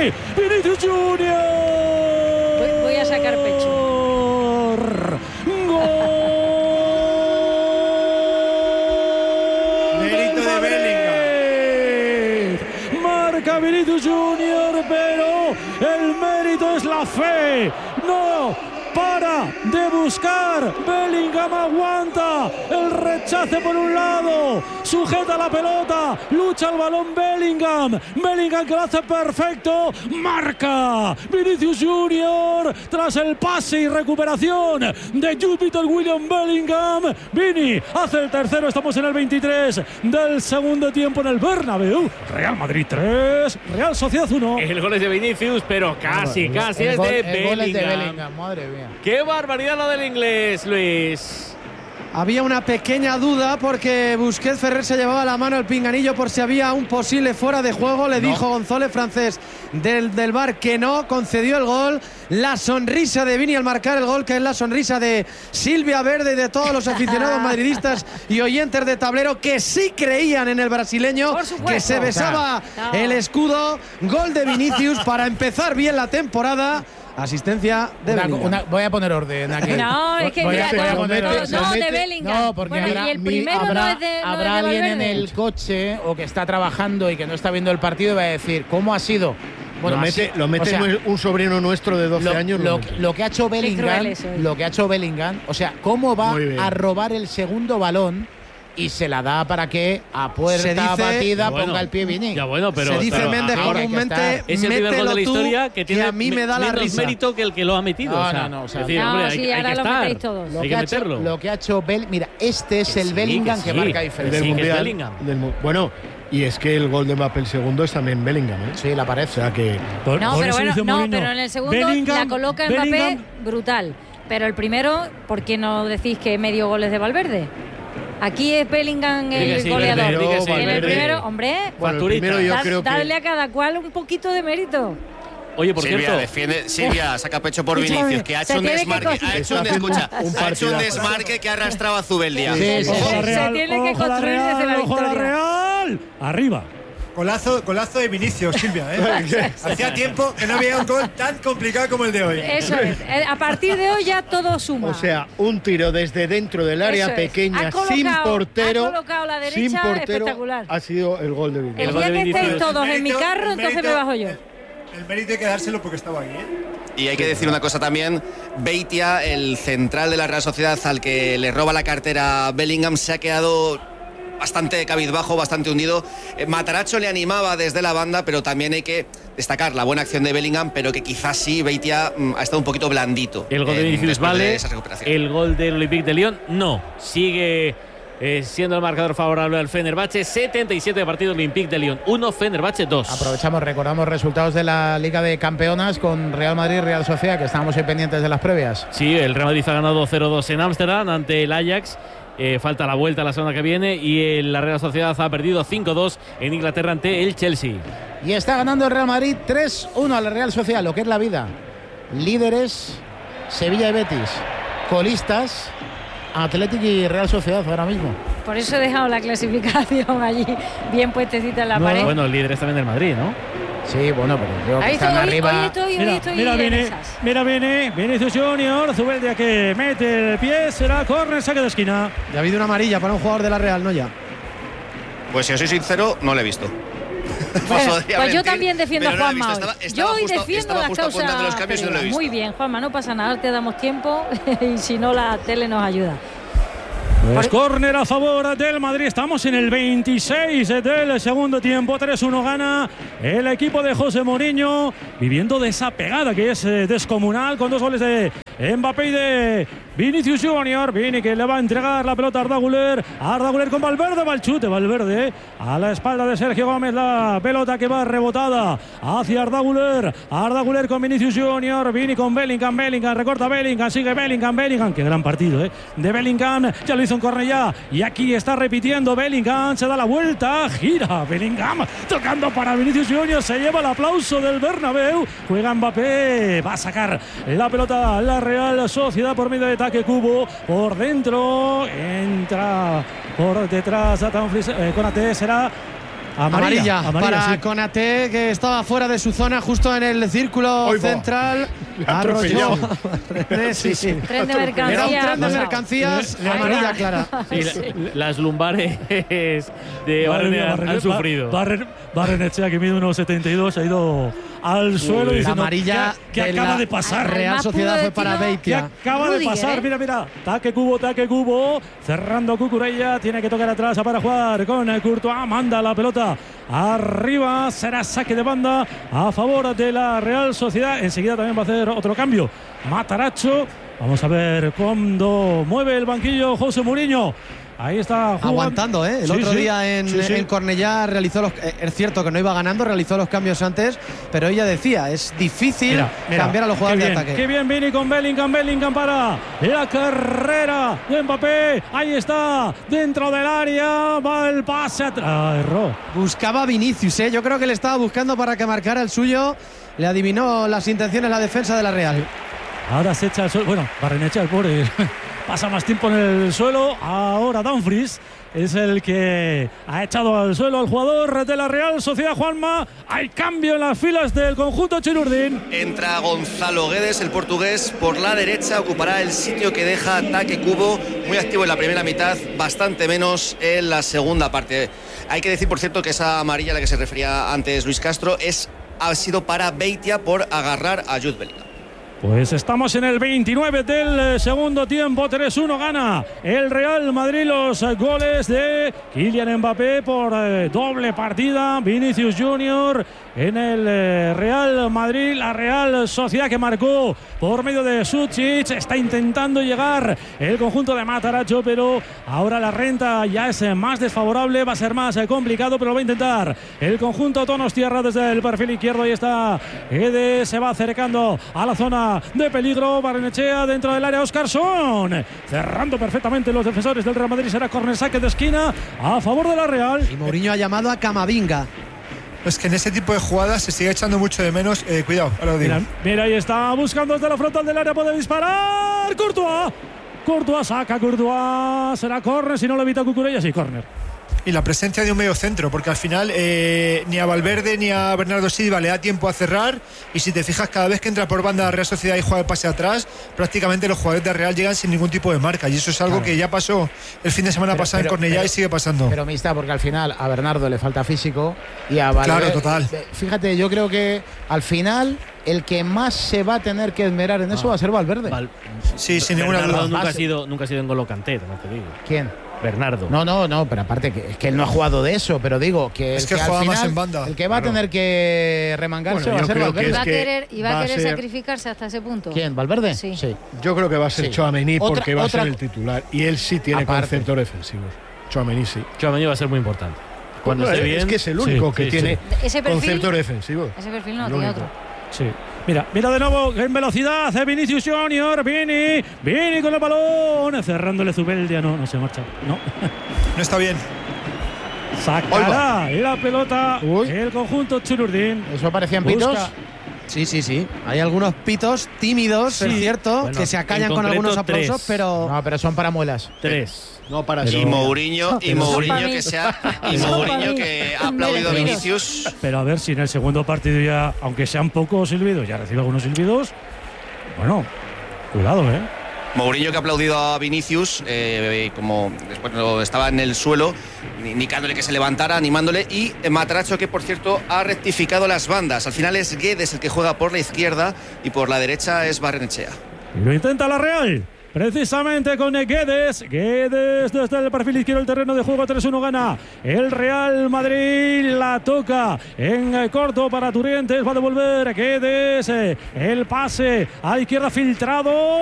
Vini, Vinicius Junior. Voy a sacar pecho. Gol. Mérito de Bellingham. Marca Vinicius Junior, pero el mérito es la fe. No para de buscar. Bellingham aguanta el rechace por un lado, sujeta la pelota, lucha el balón Bellingham que lo hace perfecto, marca Vinicius Junior tras el pase y recuperación de Jupiter William Bellingham. Vini hace el tercero, estamos en el 23 del segundo tiempo en el Bernabéu. Real Madrid 3, Real Sociedad 1. El gol es de Vinicius, pero casi es de Bellingham. Madre mía. ¡Qué barbaridad la del inglés, Luis! Había una pequeña duda porque Busquets Ferrer se llevaba la mano al pinganillo por si había un posible fuera de juego. Le dijo González francés del VAR que no, concedió el gol. La sonrisa de Vini al marcar el gol, que es la sonrisa de Silvia Verde y de todos los aficionados madridistas y oyentes de tablero que sí creían en el brasileño, que se besaba el escudo. Gol de Vinicius para empezar bien la temporada. Asistencia de Bellingham. Voy a poner orden aquí. No, es que voy a poner orden. de Bellingham. No, porque bueno, y el primero habrá alguien en el coche o que está trabajando y que no está viendo el partido y va a decir, ¿cómo ha sido? Bueno, lo mete un sobrino nuestro de 12 años. Lo que ha hecho Bellingham, o sea, ¿cómo va a robar el segundo balón? Y se la da para que a puerta batida ponga el pie Vini. Ya bueno, pero se dice Méndez comúnmente, es el primer gol de la historia que tiene a mí me da la risa. mérito que el que lo ha metido. No. Es decir, hombre, hay que estar. Hay que meterlo. Lo que ha hecho mira, este es el Bellingham que marca diferencia. Del Mundial. Bueno, y es que el gol de Mbappé el segundo es también Bellingham, ¿eh? Sí, la pared. O sea que… pero en el segundo la coloca Mbappé brutal. Pero el primero, ¿por qué no decís que medio gol es de Valverde? Aquí es Bellingham el goleador. En el primero, hombre, darle a cada cual un poquito de mérito. Oye, por cierto, Silvia saca pecho por Vinicius, que ha hecho un desmarque, que ha arrastrado a Zubeldia. Se tiene que construir desde la victoria. Real. Arriba. Golazo de Vinicius, Silvia, ¿eh? Hacía tiempo que no había un gol tan complicado como el de hoy. Eso es. A partir de hoy ya todo suma. O sea, un tiro desde dentro del área pequeña, sin portero. Ha colocado la derecha, espectacular. Ha sido el gol de Vinicius. El día que estéis todos en mi carro, entonces me bajo yo. El mérito hay que dárselo porque estaba ahí, ¿eh? Y hay que decir una cosa también, Beitia, el central de la Real Sociedad al que le roba la cartera Bellingham, se ha quedado bastante cabizbajo, bastante hundido. Matarazzo le animaba desde la banda, pero también hay que destacar la buena acción de Bellingham, pero que quizás sí Beitia ha estado un poquito blandito. El gol de Vinicius vale, el gol del Olympique de Lyon no. Sigue siendo el marcador favorable al Fenerbahce. 77 de partido, Olympique de Lyon 1, Fenerbahce 2. Recordamos resultados de la Liga de Campeonas con Real Madrid y Real Sociedad, que estábamos ahí pendientes de las previas. Sí, el Real Madrid ha ganado 0-2 en Ámsterdam ante el Ajax. Falta la vuelta la semana que viene y la Real Sociedad ha perdido 5-2 en Inglaterra ante el Chelsea. Y está ganando el Real Madrid 3-1 a la Real Sociedad, lo que es la vida. Líderes, Sevilla y Betis. Colistas, Atlético y Real Sociedad ahora mismo. Por eso he dejado la clasificación allí bien puestecita en la pared. Bueno, líderes también del Madrid, ¿no? Sí, bueno, pero creo que están arriba. Mira, viene Vinicius Junior, Zubeldia que mete el pie, será córner, saque de esquina. Ya ha habido una amarilla para un jugador de la Real, ¿no? Ya. Pues si os soy sincero, no lo he visto. Pues yo también defiendo a Juanma. Yo hoy defiendo las causas. Muy bien, Juanma, no pasa nada, te damos tiempo y si no la tele nos ayuda. Pues córner a favor del Madrid. Estamos en el 26 del segundo tiempo. 3-1 gana el equipo de José Mourinho, viviendo de esa pegada que es descomunal, con 2 goles de Mbappé y de Vinicius Junior. Vini que le va a entregar la pelota a Arda Güler. Arda Güler con Valverde, va el chute. Valverde a la espalda de Sergio Gómez. La pelota que va rebotada hacia Arda Güler. Arda Güler con Vinicius Junior. Vini con Bellingham. Bellingham recorta Bellingham. Sigue Bellingham. Bellingham. Qué gran partido, de Bellingham. Ya lo hizo en Cornellá. Y aquí está repitiendo Bellingham. Se da la vuelta. Gira Bellingham. Tocando para Vinicius Junior. Se lleva el aplauso del Bernabéu. Juega Mbappé. Va a sacar la pelota la Real Sociedad por medio de ataque cubo. Por dentro. Entra por detrás a Konaté. Será Amarilla para Konaté, que estaba fuera de su zona, justo en el círculo central. Arrolló. Tren de mercancías. Era un tren de mercancías. Amarilla clara. Las lumbares de Barrenechea han sufrido. Barrenechea, que mide 1,72, ha ido al suelo. La amarilla que acaba de pasar. Real Sociedad fue para Beitia. Que acaba de pasar. Mira. Taque Cubo. Cerrando Cucurella. Tiene que tocar atrás para jugar con Courtois. Manda la pelota arriba. Será saque de banda a favor de la Real Sociedad. Enseguida también va a hacer otro cambio Matarazzo. Vamos a ver cuándo mueve el banquillo José Mourinho. Ahí está jugando. Aguantando, ¿eh? El otro día en Cornellá realizó los… Es cierto que no iba ganando, realizó los cambios antes, pero ella decía, es difícil cambiar a los jugadores de ataque. Qué bien Vini con Bellingham para la carrera de Mbappé. Ahí está, dentro del área, va el pase atrás. Erró. Buscaba Vinicius, ¿eh? Yo creo que le estaba buscando para que marcara el suyo. Le adivinó las intenciones la defensa de la Real. Ahora se echa al suelo. Bueno, Barrenechea, el pobre, pasa más tiempo en el suelo. Ahora Dumfries es el que ha echado al suelo al jugador de la Real Sociedad. Juanma, hay cambio en las filas del conjunto Chinurdin. Entra Gonzalo Guedes, el portugués, por la derecha. Ocupará el sitio que deja Taque Cubo, muy activo en la primera mitad, bastante menos en la segunda parte. Hay que decir, por cierto, que esa amarilla a la que se refería antes Luis Castro ha sido para Beitia por agarrar a Jude Bellingham. Pues estamos en el 29 del segundo tiempo. 3-1 gana el Real Madrid. Los goles de Kylian Mbappé por doble partida. Vinicius Junior en el Real Madrid. La Real Sociedad, que marcó por medio de Sucic. Está intentando llegar el conjunto de Matarazzo, pero ahora la renta ya es más desfavorable. Va a ser más complicado, pero lo va a intentar el conjunto Donostiarra desde el perfil izquierdo. Ahí está Guedes, se va acercando a la zona de peligro. Barrenechea dentro del área. Oscarson cerrando perfectamente los defensores del Real Madrid. Será córner, saque de esquina a favor de la Real. Y Mourinho ha llamado a Camavinga. Es que en ese tipo de jugadas se sigue echando mucho de menos. Cuidado, ahora lo digo. Mira, ahí está buscando desde la frontal del área. Puede disparar. Courtois saca. Courtois, será córner. Si no lo evita Cucurella, sí, córner. Y la presencia de un medio centro, porque al final ni a Valverde ni a Bernardo Silva le da tiempo a cerrar. Y si te fijas, cada vez que entra por banda la Real Sociedad y juega el pase atrás, prácticamente los jugadores de Real llegan sin ningún tipo de marca. Y eso es algo que ya pasó el fin de semana pasado en Cornellá y sigue pasando. Pero mixta, porque al final a Bernardo le falta físico y a Valverde… Claro, total. Fíjate, yo creo que al final el que más se va a tener que esmerar en eso va a ser Valverde. Sí, sin ninguna duda. Nunca ha sido en N'Golo Kanté, no te digo. ¿Quién? Bernardo. No, pero aparte que es que él no ha jugado de eso, pero digo que es que juega al final, más en banda. El que va a tener que remangarse va a ser Valverde. Va a querer sacrificarse hasta ese punto. ¿Quién? ¿Valverde? Sí. Yo creo que va a ser Tchouaméni porque va a ser el titular y él sí tiene conceptos defensivos. Tchouaméni sí. Tchouaméni va a ser muy importante. Cuando esté bien, es que es el único que tiene conceptos defensivos. Ese perfil no tiene otro. Sí. Mira de nuevo en velocidad Vinicius Junior. Vini con el balón. Cerrándole Zubeldia. No se marcha. No está bien. Sacará la pelota el conjunto Chinurdin. ¿Eso parecían pitos? Sí. Hay algunos pitos tímidos, es cierto, que se acallan con algunos aplausos, pero… No, pero son para muelas. 3. No para Y Mourinho que ha aplaudido a Vinicius. Pero a ver si en el segundo partido ya, aunque sean pocos silbidos, ya recibe algunos silbidos. Bueno, cuidado, Mourinho, que ha aplaudido a Vinicius, como estaba en el suelo, indicándole que se levantara, animándole. Y Matarazzo, que por cierto ha rectificado las bandas. Al final es Guedes el que juega por la izquierda y por la derecha es Barrenechea. Lo intenta la Real. Precisamente con Guedes desde el perfil izquierdo del terreno de juego. 3-1 gana el Real Madrid. La toca en corto para Turientes. Va a devolver Guedes. El pase a la izquierda filtrado.